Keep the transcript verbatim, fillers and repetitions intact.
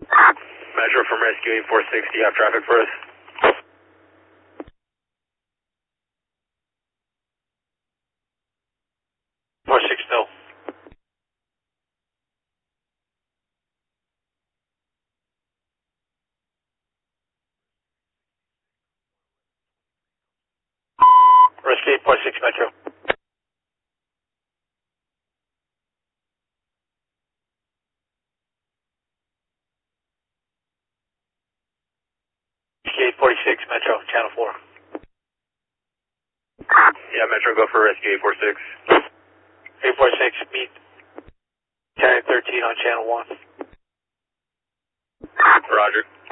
Metro from Rescue eight four six, do you have traffic for us? four six, no. Rescue eight four six, Metro. Rescue eight forty-six, Metro, channel four. Yeah, Metro, go for Rescue eight four six. eight four six, meet ten thirteen on channel one. Roger.